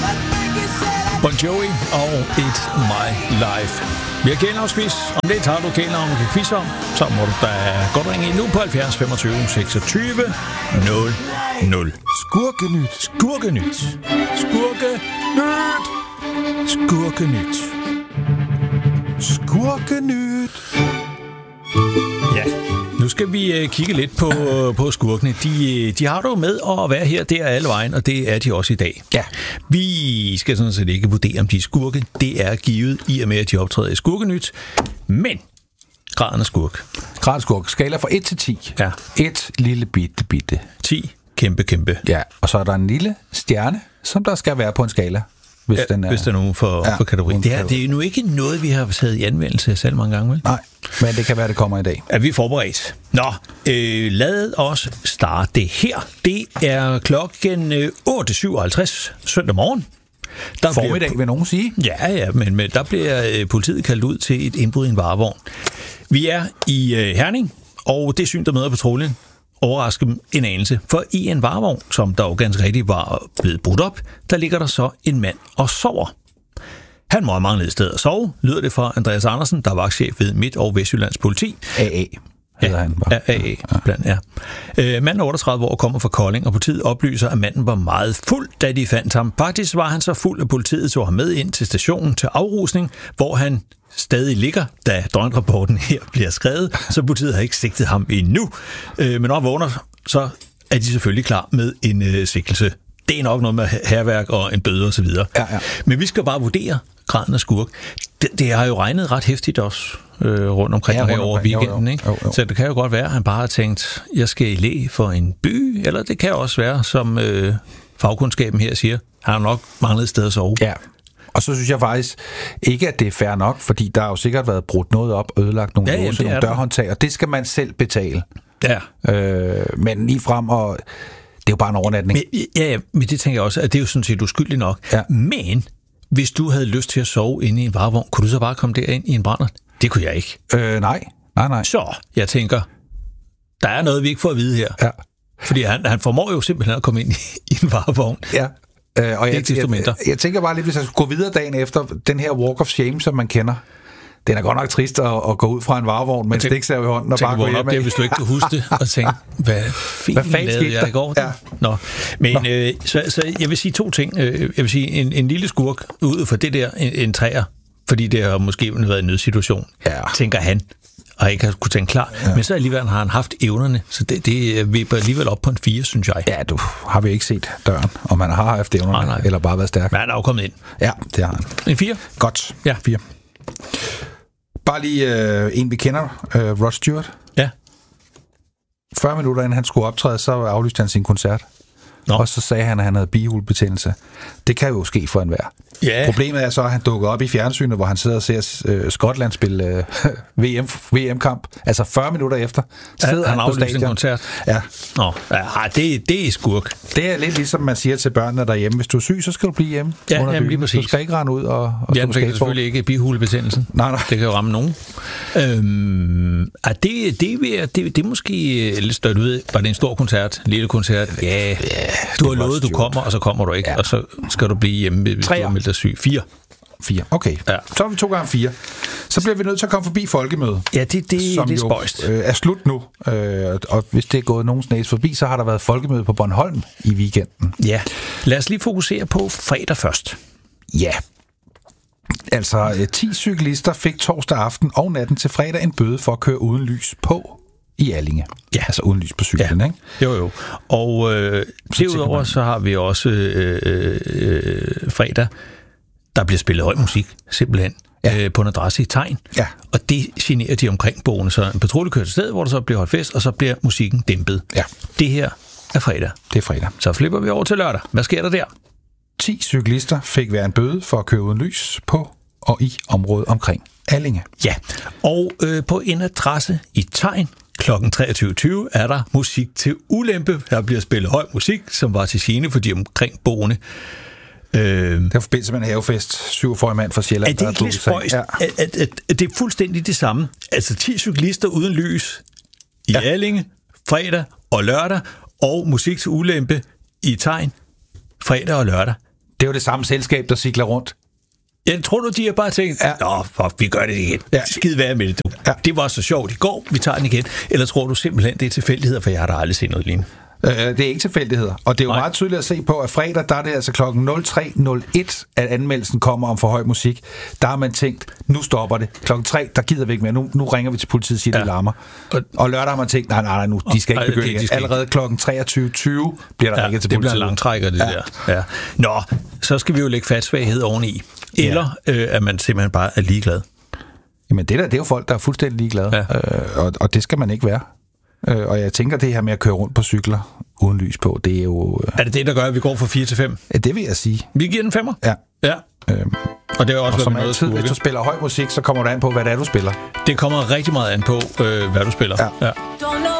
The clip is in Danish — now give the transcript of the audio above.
Bon Jovi og It's My Life. Vi har kendeafsquiz. Om lidt har du kender om quiz om, så må du da godt ringe ind nu på 70 25 26 00. Skurkenyt. Skurkenyt. Skurkenyt. Skurkenyt. Skurkenyt. Ja, nu skal vi kigge lidt på skurkene. De har du med at være her, der alle vejen, og det er de også i dag. Ja. Vi skal sådan set ikke vurdere, om de er skurke. Det er givet i og med, at de optræder i Skurkenyt. Men graden af skurk. Graden af skurk. Skala fra 1 til 10. Ja. 1 lille bitte. 10 kæmpe. Ja, og så er der en lille stjerne, som der skal være på en skala. Hvis der er nogen for kategori. Det er jo nu ikke noget, vi har taget i anvendelse selv mange gange, vel? Nej, men det kan være, det kommer i dag. Er vi forberedt? Nå, lad os starte her. Det er klokken 8.57 søndag morgen. Formiddag, vil nogen sige. Ja, men der bliver politiet kaldt ud til et indbrud i en varevogn. Vi er i Herning, og det syn, der møder patruljen, overrasker dem en anelse, for i en varevogn, som der jo ganske rigtigt var blevet brudt op, der ligger der så en mand og sover. Han må have manglet et sted at sove, lyder det fra Andreas Andersen, der var chef ved Midt- og Vestjyllands politi. AA hedder han bare. AA. Manden 38 år kommer fra Kolding, og politiet oplyser, at manden var meget fuld, da de fandt ham. Faktisk var han så fuld, at politiet tog ham med ind til stationen til afrusning, hvor han stadig ligger, da døgnrapporten her bliver skrevet, så politiet har ikke sigtet ham endnu. Men når han vågner, så er de selvfølgelig klar med en sigtelse. Det er nok noget med hærværk og en bøde og så videre. Ja. Men vi skal bare vurdere graden af skurk. Det har jo regnet ret hæftigt også rundt omkring over weekenden. Ikke? Jo. Så det kan jo godt være, at han bare har tænkt, jeg skal i læ for en by, eller det kan også være, som fagkundskaben her siger, han har nok manglet et sted at sove. Ja. Og så synes jeg faktisk ikke, at det er fair nok, fordi der har jo sikkert været brudt noget op, ødelagt nogle låse, nogle dørhåndtag, og det skal man selv betale. Ja. Men lige frem, og det er jo bare en overnatning. Men det tænker jeg også, at det er jo sådan set uskyldigt nok. Ja. Men hvis du havde lyst til at sove inde i en varevogn, kunne du så bare komme derind i en brændert? Det kunne jeg ikke. Nej. Så jeg tænker, der er noget, vi ikke får at vide her. Ja. Fordi han formår jo simpelthen at komme ind i en varevogn. Ja. Og jeg tænker bare lidt, hvis jeg skulle gå videre dagen efter, den her walk of shame, som man kender, den er godt nok trist at gå ud fra en varevogn med en stiksav i hånden og bare gå hjem. Det, hvis du ikke kan huske det, og tænke, hvad fanden lavede jeg i går? Ja. Nå. Men så jeg vil sige to ting. Jeg vil sige, en lille skurk ud for det der, en træer, fordi det har måske været en nødsituation, tænker han, og ikke har kunne tænke klar. Ja. Men så alligevel har han haft evnerne, så det vipper alligevel op på en 4, synes jeg. Ja, du har vi ikke set døren, om man har haft evnerne, eller bare været stærk. Men han er jo kommet ind. Ja, det har han. En 4? Godt. Ja. 4. Bare lige en, vi kender, Rod Stewart. Ja. 40 minutter inden han skulle optræde, så aflyste han sin koncert. Nå. Og så sagde han, at han havde bihulebetændelse. Det kan jo ske for enhver. Ja. Problemet er så, at han dukker op i fjernsynet, hvor han sidder og ser Skotland spille VM-kamp. Altså 40 minutter efter. Sidder han aflyste en koncert? Ja. Nå, det er skurk. Det er lidt ligesom man siger til børnene derhjemme. Hvis du er syg, så skal du blive hjemme. Ja, jamen, lige præcis. Du skal ikke rende ud og det er selvfølgelig ikke bihulebetændelsen. Nej. Det kan jo ramme nogen. Det er måske lidt stødt ud. Var det en stor koncert? En lille koncert? Ja. Du har lovet, du kommer, og så kommer du ikke. Ja. Og så skal du blive hjemme, hvis du har meldt dig syg. 4. Okay. Ja. Så er vi 2 gange 4. Så bliver vi nødt til at komme forbi folkemødet. Ja, det er lidt spøjst. Er slut nu. Og hvis det er gået nogens næse forbi, så har der været folkemøde på Bornholm i weekenden. Ja. Lad os lige fokusere på fredag først. Ja. Altså, 10 cyklister fik torsdag aften og natten til fredag en bøde for at køre uden lys på i Allinge. Ja. Altså uden lys på cyklen, ikke? Jo. Og derudover så har vi også fredag, der bliver spillet høj musik, simpelthen, på en adresse i Tegn. Ja. Og det generer de omkringboende. Så en patrulje kører til stedet, hvor der så bliver holdt fest, og så bliver musikken dæmpet. Ja. Det her er fredag. Det er fredag. Så flipper vi over til lørdag. Hvad sker der der? 10 cyklister fik hver en bøde for at køre uden lys på og i området omkring Allinge. Ja, og på en adresse i Tegn kl. 23.20 er der musik til ulempe. Der bliver spillet høj musik, som var til gene for de omkringboende. Det er forbindelse med en havefest. 47 mand fra Sjælland. Er det ikke lidt spøjst, at det er fuldstændig det samme? Altså 10 cyklister uden lys i Allinge, fredag og lørdag, og musik til ulempe i Tegn, fredag og lørdag. Det er jo det samme selskab, der cykler rundt. Jeg tror du, de har bare tænkt, vi gør det igen. Ja. Skide være med det, du. Ja. Det var så sjovt i går, vi tager den igen. Eller tror du simpelthen, det er tilfældigheder, for jeg har da aldrig set noget lignende? Det er ikke tilfældigheder. Og det er jo meget tydeligt at se på, at fredag, der er det altså klokken 03.01, at anmeldelsen kommer om for høj musik. Der har man tænkt, nu stopper det. Klokken 3, der gider vi ikke mere. Nu ringer vi til politiet og siger, det larmer. Og lørdag har man tænkt, nej, nu, de skal ikke begynde igen. Allerede klokken 23.20 bliver der ringet til politiet. Det bliver en langtrækker, det der. Ja. Nå, så skal vi jo lægge fatsvaghed oveni. Eller at man simpelthen bare er ligeglad. Jamen det er jo folk, der er fuldstændig ligeglade. Ja. Og det skal man ikke være. Og jeg tænker, det her med at køre rundt på cykler uden lys på, det er jo... Er det det, der gør, at vi går fra 4 til 5? Ja, det vil jeg sige. Vi giver den 5'er? Ja. Og det er også, som altid, hvis du spiller høj musik, så kommer det an på, hvad det er, du spiller. Det kommer rigtig meget an på, hvad du spiller. Ja.